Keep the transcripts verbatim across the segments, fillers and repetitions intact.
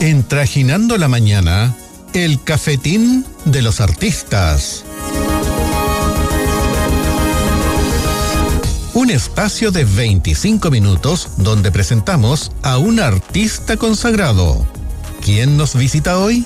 En Trajinando la Mañana, el cafetín de los artistas. Un espacio de veinticinco minutos donde presentamos a un artista consagrado. ¿Quién nos visita hoy?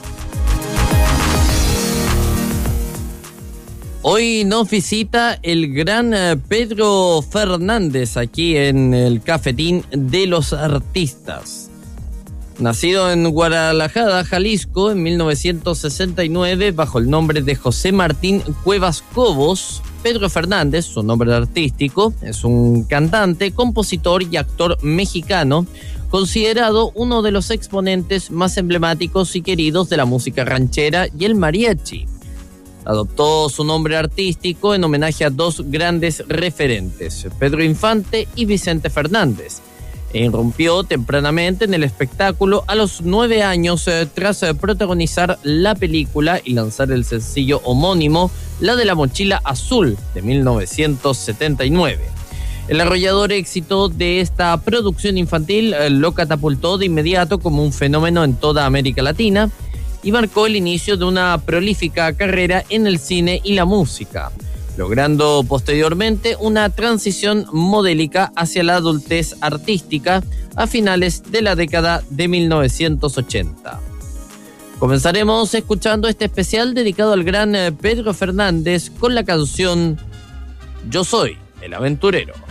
Hoy nos visita el gran Pedro Fernández aquí en el cafetín de los artistas. Nacido en Guadalajara, Jalisco, en mil novecientos sesenta y nueve, bajo el nombre de José Martín Cuevas Cobos, Pedro Fernández, su nombre artístico, es un cantante, compositor y actor mexicano, considerado uno de los exponentes más emblemáticos y queridos de la música ranchera y el mariachi. Adoptó su nombre artístico en homenaje a dos grandes referentes, Pedro Infante y Vicente Fernández. E irrumpió tempranamente en el espectáculo a los nueve años eh, tras eh, protagonizar la película y lanzar el sencillo homónimo La de la Mochila Azul de mil novecientos setenta y nueve. El arrollador éxito de esta producción infantil eh, lo catapultó de inmediato como un fenómeno en toda América Latina y marcó el inicio de una prolífica carrera en el cine y la música, logrando posteriormente una transición modélica hacia la adultez artística a finales de la década de mil novecientos ochenta. Comenzaremos escuchando este especial dedicado al gran Pedro Fernández con la canción Yo Soy el Aventurero.